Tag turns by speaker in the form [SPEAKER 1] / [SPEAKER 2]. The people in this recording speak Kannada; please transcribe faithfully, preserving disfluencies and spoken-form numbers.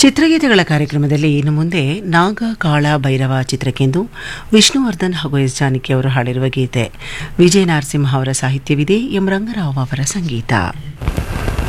[SPEAKER 1] ಚಿತ್ರಗೀತೆಗಳ ಕಾರ್ಯಕ್ರಮದಲ್ಲಿ ಇನ್ನು ಮುಂದೆ ನಾಗ ಕಾಳ ಭೈರವ ಚಿತ್ರಕ್ಕೆಂದು ವಿಷ್ಣುವರ್ಧನ್ ಹಾಗೂ ಎಸ್ ಜಾನಕಿ ಅವರು ಹಾಡಿರುವ ಗೀತೆ. ವಿಜಯ ನರಸಿಂಹ ಅವರ ಸಾಹಿತ್ಯವಿದೆ, ಎಂ ರಂಗರಾವ್ ಅವರ ಸಂಗೀತ.